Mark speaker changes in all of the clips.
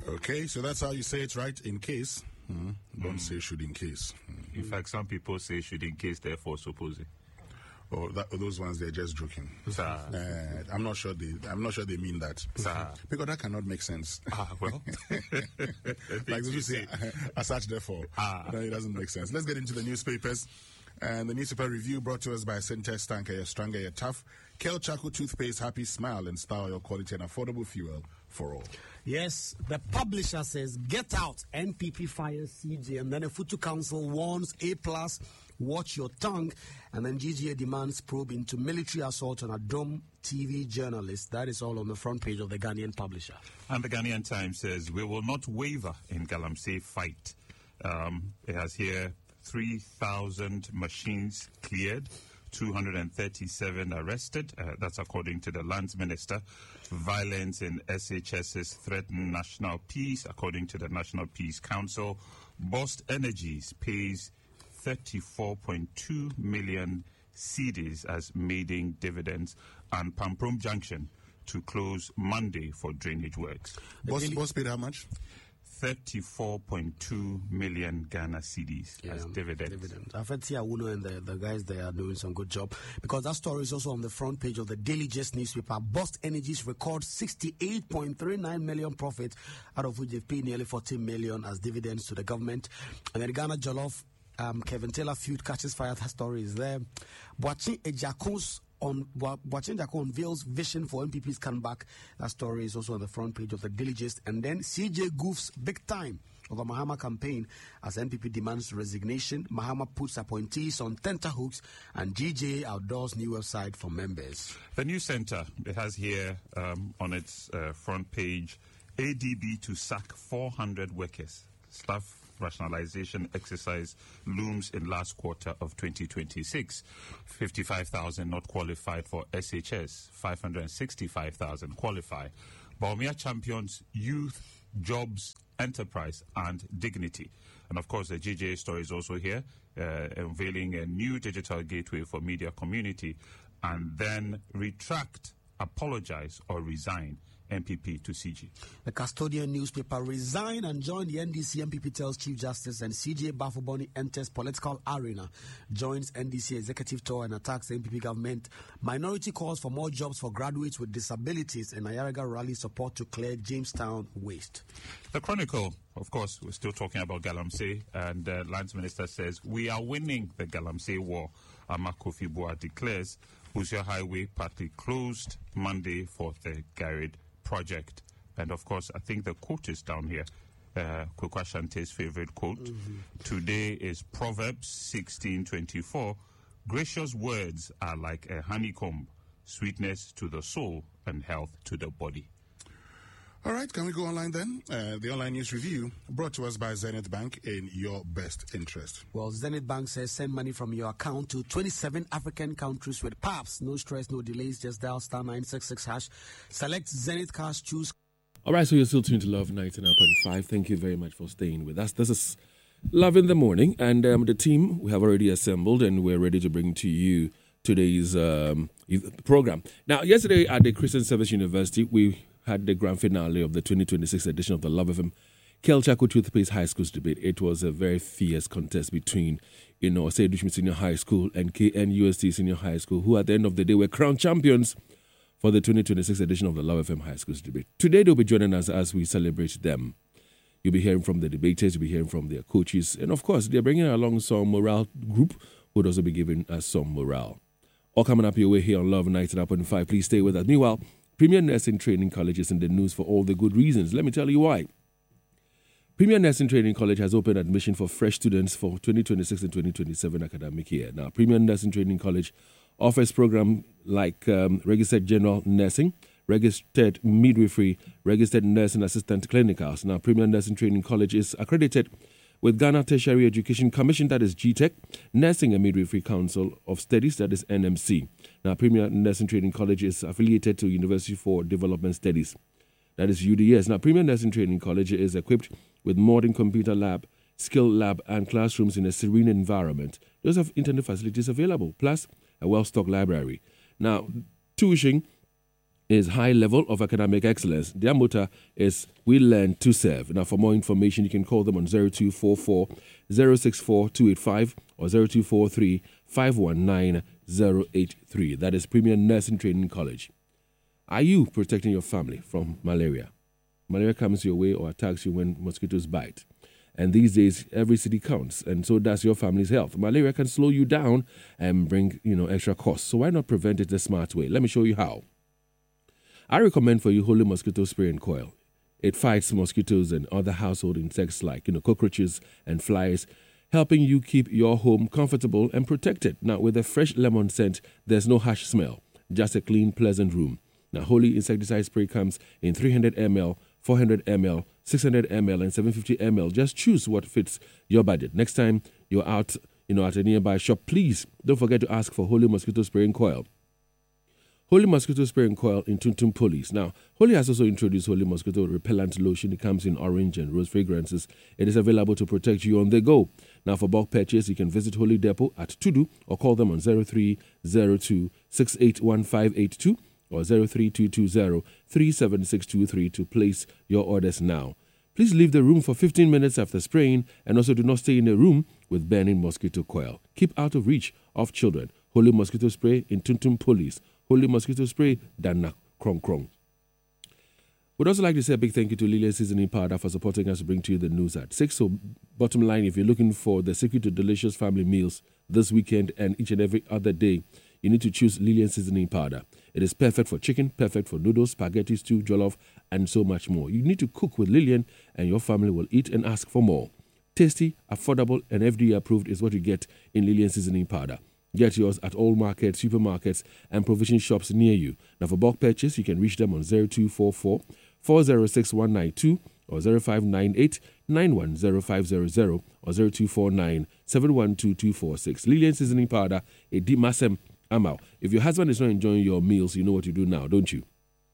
Speaker 1: Okay, so that's how you say it, right? In case. Don't say should in case.
Speaker 2: In fact, some people say should in case, therefore supposing.
Speaker 1: Or those ones, they're just joking. I'm not sure they mean that. Because that cannot make sense.
Speaker 2: Well.
Speaker 1: Like you say, as such, therefore. No, it doesn't make sense. Let's get into the newspapers. And the newspaper review brought to us by Syntex Tanker, you're stronger, you're tough. Kel Chaco toothpaste, happy smile and style, your quality and affordable fuel for all.
Speaker 3: Yes, the publisher says, get out, NPP fires CJ. And then the Futu Council warns A+, watch your tongue. And then GGA demands probe into military assault on a Dome TV journalist. That is all on the front page of the Ghanaian publisher.
Speaker 2: And the Ghanaian Times says, we will not waver in Galamsey fight. It has here 3,000 machines cleared, 237 arrested. That's according to the Lands Minister. Violence in SHSs threaten national peace, according to the National Peace Council. Bost Energies pays 34.2 million cedis as maiden dividends, and Pamprom Junction to close Monday for drainage works.
Speaker 1: Boss paid how much?
Speaker 2: 34.2 million Ghana cedis as dividends.
Speaker 3: I've heard Tia Uno and the guys there are doing some good job, because that story is also on the front page of the Daily Gist newspaper. Bost Energies records 68.39 million profit, out of which they've paid nearly 14 million as dividends to the government. And then Ghana Jollof, Kevin Taylor feud catches fire. That story is there. Boachi Ejakos Boachi Ejako unveils vision for NPP's comeback. That story is also on the front page of the Daily Gist. And then CJ goofs big time over Mahama campaign as NPP demands resignation. Mahama puts appointees on tenterhooks, and GJ outdoors new website for members.
Speaker 2: The News Centre, it has here on its front page, ADB to sack 400 workers. Staff rationalization exercise looms in last quarter of 2026. 55,000 not qualified for SHS, 565,000 qualify. Baumia champions youth, jobs, enterprise, and dignity. And of course, the GJA story is also here, unveiling a new digital gateway for media community, and then retract, apologize, or resign. MPP to CG.
Speaker 3: The Custodian newspaper resign and join the NDC. MPP tells Chief Justice, and CJ Bafoboni enters political arena, joins NDC executive tour and attacks the MPP government. Minority calls for more jobs for graduates with disabilities, and Ayaraga rally support to clear Jamestown waste.
Speaker 2: The Chronicle, of course, we're still talking about Galamsey, and the Lands Minister says, we are winning the Galamsey war. Ama Kofi Boa declares Busia Highway partly closed Monday for the Garrett project. And of course, I think the quote is down here. Kwekwa Shante's favorite quote. Today is Proverbs 16:24. Gracious words are like a honeycomb, sweetness to the soul and health to the body.
Speaker 1: All right, can we go online then? The online news review brought to us by Zenith Bank, in your best interest.
Speaker 3: Well, Zenith Bank says send money from your account to 27 African countries with PAPS. No stress, no delays. Just dial *966#. Select Zenith Cash, choose.
Speaker 4: All right, so you're still tuned to Love 99.5. Thank you very much for staying with us. This is Love in the Morning, and the team, we have already assembled, and we're ready to bring to you today's program. Now, yesterday at the Christian Service University, we had the grand finale of the 2026 edition of the Love FM Kel Chaco Toothpaste High Schools debate. It was a very fierce contest between, Osei Dushmi Senior High School and KNUST Senior High School, who at the end of the day were crowned champions for the 2026 edition of the Love FM High Schools debate. Today they'll be joining us as we celebrate them. You'll be hearing from the debaters, you'll be hearing from their coaches, and of course they're bringing along some morale group who would also be giving us some morale. All coming up your way here on Love 99.5. Please stay with us. Meanwhile, Premier Nursing Training College is in the news for all the good reasons. Let me tell you why. Premier Nursing Training College has opened admission for fresh students for 2026 and 2027 academic year. Now, Premier Nursing Training College offers programs like registered general nursing, registered midwifery, registered nursing assistant clinicals. Now, Premier Nursing Training College is accredited with Ghana Tertiary Education Commission, that is GTEC, Nursing and Midwifery Council of Studies, that is NMC. Now, Premier Nursing Training College is affiliated to University for Development Studies, that is UDS. Now, Premier Nursing Training College is equipped with modern computer lab, skill lab, and classrooms in a serene environment. Those have internet facilities available, plus a well-stocked library. Now, tuition is high level of academic excellence. Their motto is we learn to serve. Now, for more information, you can call them on 0244 064 285 or 0243 519 083. That is Premier Nursing Training College. Are you protecting your family from malaria? Malaria comes your way or attacks you when mosquitoes bite. And these days, every city counts, and so does your family's health. Malaria can slow you down and bring, extra costs. So why not prevent it the smart way? Let me show you how. I recommend for you Holy Mosquito Spray and Coil. It fights mosquitoes and other household insects like, cockroaches and flies, helping you keep your home comfortable and protected. Now, with a fresh lemon scent, there's no harsh smell, just a clean, pleasant room. Now, Holy Insecticide Spray comes in 300 ml, 400 ml, 600 ml, and 750 ml. Just choose what fits your budget. Next time you're out, at a nearby shop, please don't forget to ask for Holy Mosquito Spray and Coil. Holy Mosquito Spray and Coil in Tuntum Police. Now, Holy has also introduced Holy Mosquito Repellent Lotion. It comes in orange and rose fragrances. It is available to protect you on the go. Now, for bulk purchase, you can visit Holy Depot at Tudu or call them on 0302 681582 or 03220 37623 to place your orders now. Please leave the room for 15 minutes after spraying, and also do not stay in a room with burning mosquito coil. Keep out of reach of children. Holy Mosquito Spray in Tuntum Police. Holy Mosquito Spray, Dana Krong Krong. We'd also like to say a big thank you to Lilian Seasoning Powder for supporting us to bring to you the news at 6. So, bottom line, if you're looking for the secret to delicious family meals this weekend and each and every other day, you need to choose Lilian Seasoning Powder. It is perfect for chicken, perfect for noodles, spaghetti, stew, jollof, and so much more. You need to cook with Lilian, and your family will eat and ask for more. Tasty, affordable, and FDA approved is what you get in Lilian Seasoning Powder. Get yours at all markets, supermarkets, and provision shops near you. Now, for bulk purchase, you can reach them on 0244 406 192 or 0598 910500 or 0249 712 246. Lilian Seasoning Powder, a deep massem amount. If your husband is not enjoying your meals, you know what you do now, don't you?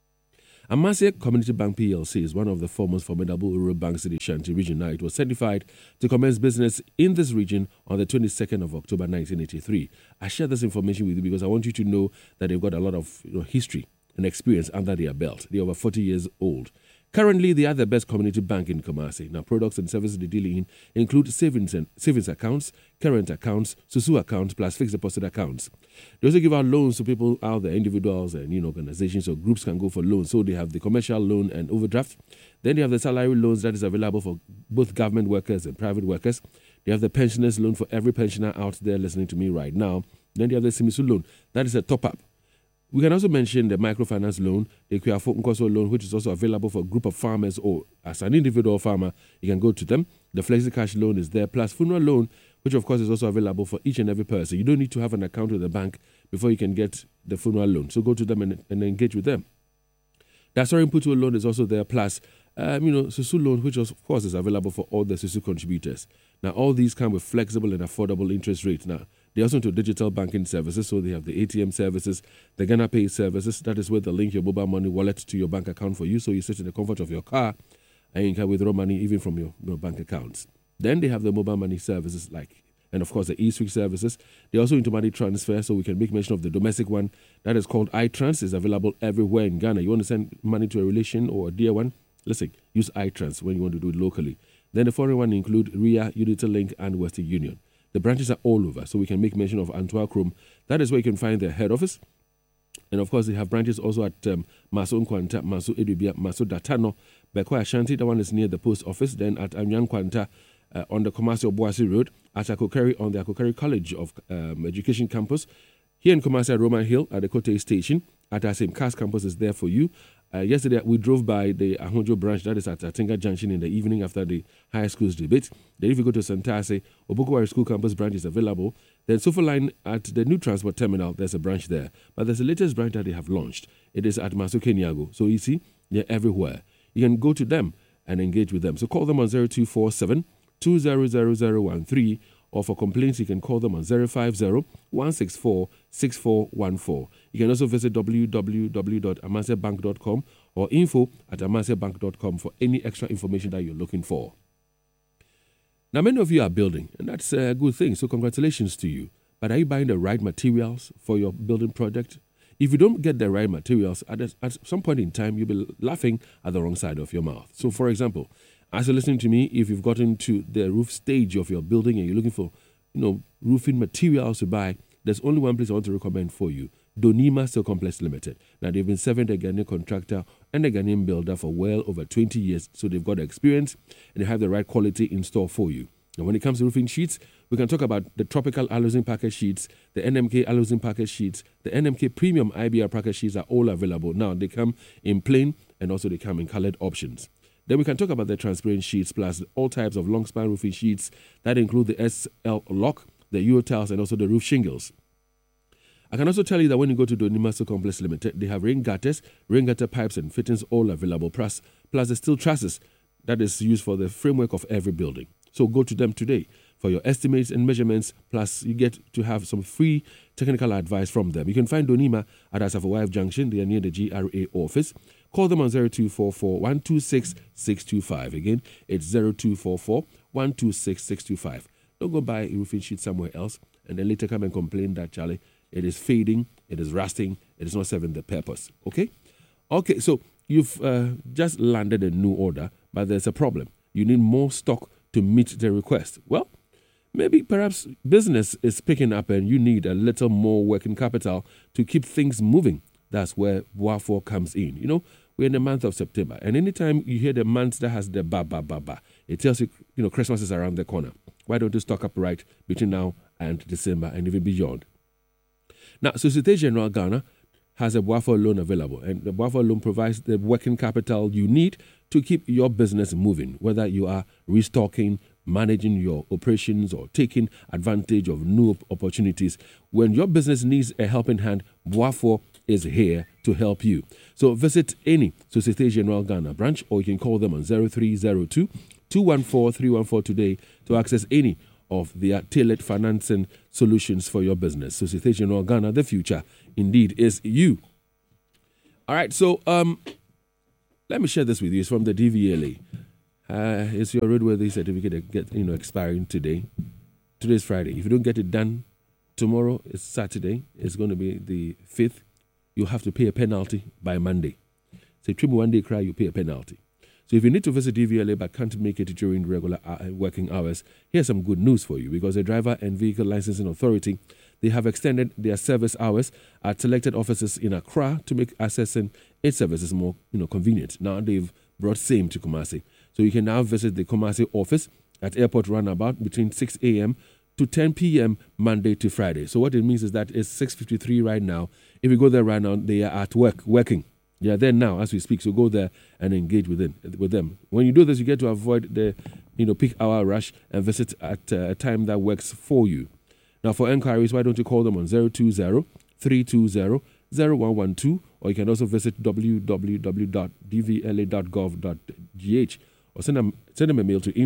Speaker 4: Amasia Community Bank PLC is one of the foremost formidable rural banks in the Shanti region. Now, it was certified to commence business in this region on the 22nd of October 1983. I share this information with you because I want you to know that they've got a lot of history and experience under their belt. They're over 40 years old. Currently, they are the best community bank in Kumasi. Now, products and services they deal in include savings accounts, current accounts, SUSU accounts, plus fixed deposit accounts. They also give out loans to people out there, individuals and organizations or groups can go for loans. So they have the commercial loan and overdraft. Then they have the salary loans that is available for both government workers and private workers. They have the pensioners loan for every pensioner out there listening to me right now. Then they have the Simisu loan. That is a top-up. We can also mention the microfinance loan, the Kuafo Nkoso loan, which is also available for a group of farmers or as an individual farmer, you can go to them. The Flexi Cash loan is there, plus funeral loan, which of course is also available for each and every person. You don't need to have an account with the bank before you can get the funeral loan. So go to them and engage with them. The Asori Mputu loan is also there, plus Susu loan, which of course is available for all the Susu contributors. Now, all these come with flexible and affordable interest rates. Now, they also into digital banking services, so they have the ATM services, the Ghana Pay services. That is where they link your mobile money wallet to your bank account for you, so you sit in the comfort of your car and you can withdraw money even from your bank accounts. Then they have the mobile money services and of course the e-switch services. They're also into money transfer, so we can make mention of the domestic one that is called iTrans. It's available everywhere in Ghana. You want to send money to a relation or a dear one? Listen, use iTrans when you want to do it locally. Then the foreign one include RIA, UnityLink, and Western Union. The branches are all over, so we can make mention of Antwerp Chrome. That is where you can find their head office. And of course, they have branches also at Maso Nkwanta, Maso Edubia, Maso Datano, Beko Ashanti. That one is near the post office. Then at Anyan Kwanta on the Kumasi Obuasi Road. At Akokari on the Akokari College of Education campus. Here in Kumasi at Roman Hill at the Kote Station. At our same CAS campus is there for you. Yesterday, we drove by the Ahonjo branch, that is at Atinga Junction in the evening after the high school's debate. Then if you go to Santase, Obukwari School campus branch is available. Then Sofa Line at the new transport terminal, there's a branch there. But there's the latest branch that they have launched. It is at Masuke Nyago. So you see, they're everywhere. You can go to them and engage with them. So call them on 0247 200013, or for complaints, you can call them on 050-164-6414. You can also visit www.amasiabank.com or info@amasiabank.com for any extra information that you're looking for. Now, many of you are building, and that's a good thing, so congratulations to you. But are you buying the right materials for your building project? if you don't get the right materials, at some point in time, you'll be laughing at the wrong side of your mouth. So, for example, as you're listening to me, if you've gotten to the roof stage of your building and you're looking for, roofing materials to buy, there's only one place I want to recommend for you. Donima Steel Complex Limited. Now, they've been serving the Ghanaian contractor and the Ghanaian builder for well over 20 years, so they've got the experience and they have the right quality in store for you. And when it comes to roofing sheets, we can talk about the Tropical Aluzinc package sheets, the NMK Aluzinc package sheets, the NMK Premium IBR package sheets are all available. Now, they come in plain and also they come in colored options. Then we can talk about the transparent sheets plus all types of long span roofing sheets that include the SL Lock, the Euro tiles, and also the roof shingles. I can also tell you that when you go to Donima Steel Complex Limited, they have rain gutters, rain gutter pipes and fittings all available, plus the steel trusses that is used for the framework of every building. So go to them today for your estimates and measurements, plus you get to have some free technical advice from them. You can find Donima at Asafo Junction. They are near the GRA office. Call them on 0244 126 625. Again, it's 0244 126 625. Don't go buy a roofing sheet somewhere else and then later come and complain that, Charlie, it is fading, it is rusting, it is not serving the purpose. Okay, so you've just landed a new order, but there's a problem. You need more stock to meet the request. Well, maybe perhaps business is picking up and you need a little more working capital to keep things moving. That's where Boafo comes in. We're in the month of September, and anytime you hear the month that has the ba, it tells you, Christmas is around the corner. Why don't you stock up right between now and December and even beyond? Now, Societe Generale Ghana has a Boafo loan available, and the Boafo loan provides the working capital you need to keep your business moving, whether you are restocking, managing your operations, or taking advantage of new opportunities. When your business needs a helping hand, Boafo is here to help you. So visit any Societe Generale Ghana branch, or you can call them on 0302 214 314 today to access any of their tailored financing solutions for your business. Societe Generale Ghana, the future indeed is you. All right, so let me share this with you. It's from the DVLA. It's your roadworthy certificate that expiring today. Today's Friday. If you don't get it done tomorrow, it's Saturday. It's going to be the 5th. You have to pay a penalty by Monday. So if you one day cry, you pay a penalty. So if you need to visit DVLA but can't make it during regular working hours, here's some good news for you, because the Driver and Vehicle Licensing Authority, they have extended their service hours at selected offices in Accra to make accessing its services more convenient. Now they've brought same to Kumasi. So you can now visit the Kumasi office at Airport Runabout between 6 a.m. to 10 p.m. Monday to Friday. So what it means is that it's 6:53 right now. If you go there right now, they are at work, working. They are there now as we speak. So go there and engage with them. When you do this, you get to avoid the peak hour rush and visit at a time that works for you. Now, for enquiries, why don't you call them on 020-320-0112, or you can also visit www.dvla.gov.gh, or send them a mail to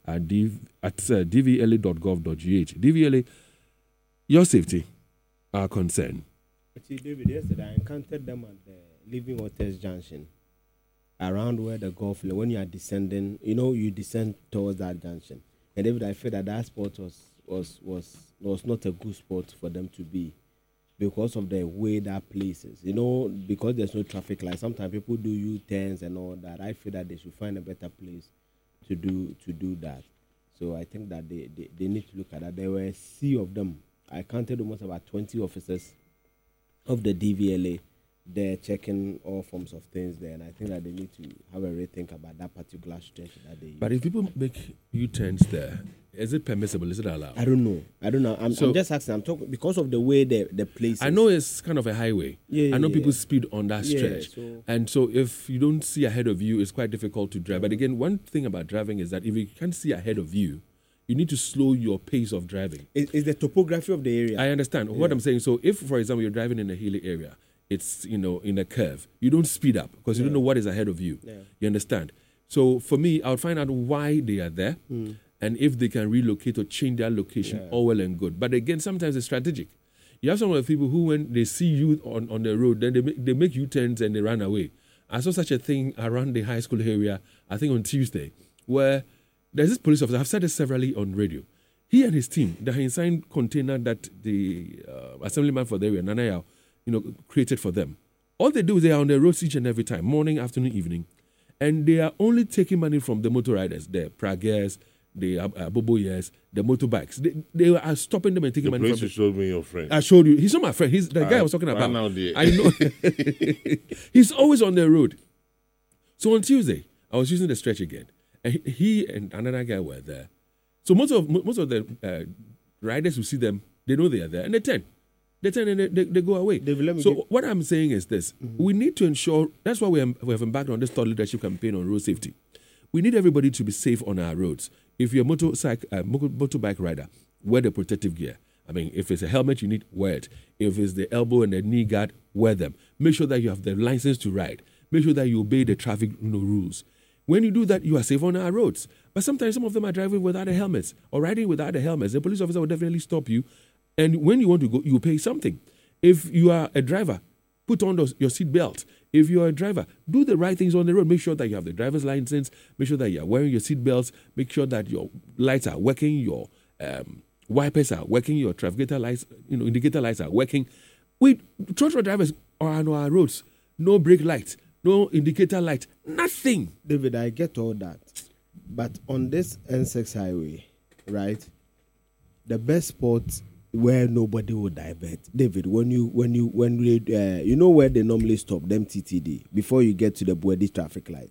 Speaker 4: info@dvla.gov.gh. DVLA, your safety, our concern.
Speaker 5: Actually, David, yesterday I encountered them at the Living Waters Junction, around where the golf, when you are descending, you descend towards that junction. And David, I felt that spot was not a good spot for them to be, because of the way that place is. Because there's no traffic light, sometimes people do U-turns and all that. I feel that they should find a better place to do that. So I think that they need to look at that. There were a sea of them. I counted almost about 20 officers of the DVLA. They're checking all forms of things there, and I think that they need to have a rethink about that particular stretch that they use.
Speaker 4: But if people make U-turns there, is it permissible? Is it allowed?
Speaker 5: I don't know. I'm just asking. I'm talking because of the way the place.
Speaker 4: I know it's kind of a highway. I know people speed on that stretch, and so if you don't see ahead of you, it's quite difficult to drive. But again, one thing about driving is that if you can't see ahead of you, you need to slow your pace of driving.
Speaker 5: It's the topography of the area.
Speaker 4: I understand what I'm saying. So if, for example, you're driving in a hilly area, it's, in a curve, you don't speed up because you don't know what is ahead of you. You understand? So for me, I would find out why they are there and if they can relocate or change their location, all well and good. But again, sometimes it's strategic. You have some of the people who, when they see you on the road, then they make U-turns and they run away. I saw such a thing around the high school area, I think on Tuesday, where there's this police officer, I've said this severally on radio. He and his team, the Heinstein container that the assemblyman for the area, Nanayao, created for them. All they do is they are on the roads each and every time, morning, afternoon, evening, and they are only taking money from the motor riders, the Praguers, the Boboyers, the motorbikes. They are stopping them and taking money from them.
Speaker 6: You showed me your friend.
Speaker 4: I showed you. He's not my friend. He's the guy I was talking about. I know. He's always on the road. So on Tuesday, I was using the stretch again, and he and another guy were there. So most of the riders who see them, they know they are there, and they turn and they go away.
Speaker 5: David,
Speaker 4: so what I'm saying is this: we need to ensure. That's why we have embarked on this thought leadership campaign on road safety. We need everybody to be safe on our roads. If you're a motorbike rider, wear the protective gear. I mean, if it's a helmet, you need wear it. If it's the elbow and the knee guard, wear them. Make sure that you have the license to ride. Make sure that you obey the traffic rules. When you do that, you are safe on our roads. But sometimes some of them are driving without the helmets or riding without the helmets. The police officer will definitely stop you. And when you want to go, you pay something. If you are a driver, put on your seat belt. If you are a driver, do the right things on the road. Make sure that you have the driver's license. Make sure that you are wearing your seat belts. Make sure that your lights are working, your wipers are working, your traffic lights, indicator lights are working. Truck drivers are on our roads. No brake light, no indicator light, nothing.
Speaker 5: David, I get all that. But on this N6 highway, right, the best spot where nobody will divert. David, when you know where they normally stop, them TTD, before you get to the Buedi traffic light.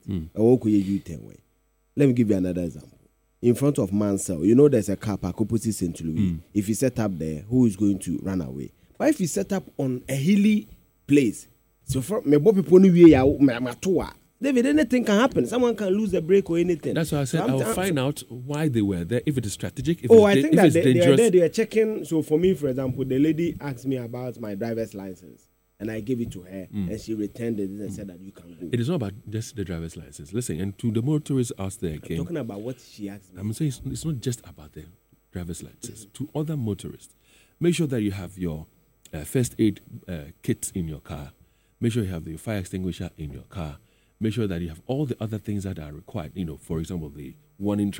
Speaker 5: Let me give you another example. In front of Mansell, there's a car park opposite St. Louis. If you set up there, who is going to run away? But if you set up on a hilly place, so for me, people David, anything can happen. Someone can lose a brake or anything.
Speaker 4: That's why I said I'll find out why they were there, if it is strategic, if
Speaker 5: I think that they are checking. So for me, for example, the lady asked me about my driver's license, and I gave it to her, and she returned it and said that you can go.
Speaker 4: It is not about just the driver's license. Listen, and to the motorists out there again.
Speaker 5: I'm talking about what she asked me.
Speaker 4: I'm saying it's not just about the driver's license. To other motorists, make sure that you have your first aid kit in your car. Make sure you have the fire extinguisher in your car. Make sure that you have all the other things that are required. For example, the warning